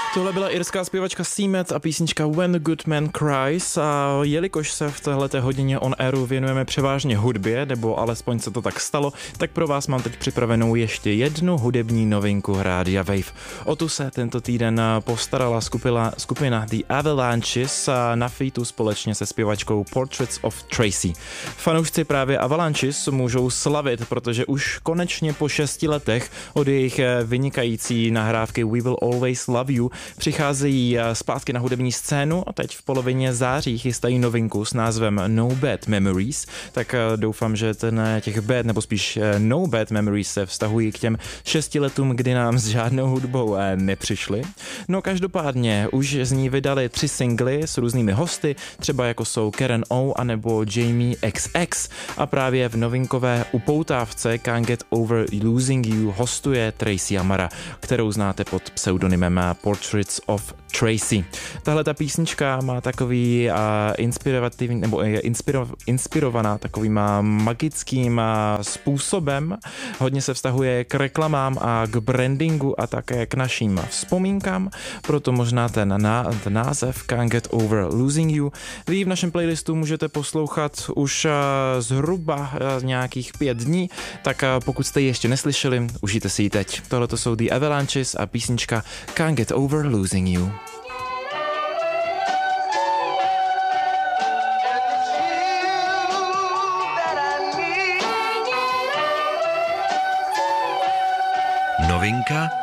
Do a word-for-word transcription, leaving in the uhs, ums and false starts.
Tohle byla irská zpěvačka Seamet a písnička When the Good Man Cries, a jelikož se v téhleté hodině on airu věnujeme převážně hudbě, nebo alespoň se to tak stalo, tak pro vás mám teď připravenou ještě jednu hudební novinku Rádia Wave. O tu se tento týden postarala skupina, skupina The Avalanches na featu společně se zpěvačkou Portraits of Tracy. Fanoušci právě Avalanches můžou slavit, protože už konečně po šesti letech od jejich vynikající nahrávky We Will Always Love You přicházejí zpátky na hudební scénu a teď v polovině září chystají novinku s názvem No Bad Memories, tak doufám, že ten těch bad, nebo spíš No Bad Memories se vztahují k těm šesti letům, kdy nám s žádnou hudbou nepřišli. No každopádně už z ní vydali tři singly s různými hosty, třeba jako jsou Karen O a nebo Jamie X X, a právě v novinkové upoutávce Can't Get Over Losing You hostuje Tracy Amara, kterou znáte pod pseudonymem Portraits of Tracy. Tahle ta písnička má takový uh, inspirativní, nebo je inspiro, inspirovaná takovým uh, magickým uh, způsobem. Hodně se vztahuje k reklamám a k brandingu a také k našim vzpomínkám, proto možná ten, ná, ten název Can't Get Over Losing You. Vy v našem playlistu můžete poslouchat už uh, zhruba uh, nějakých pět dní, tak uh, pokud jste ji ještě neslyšeli, užijte si ji teď. Tohle to jsou The Avalanches a písnička Can't Get Over Losing You. Novinka